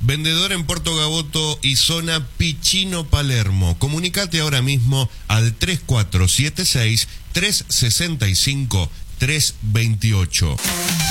Vendedor en Puerto Gaboto y zona Pichinno, Palermo. Comunicate ahora mismo al 3476 365 328.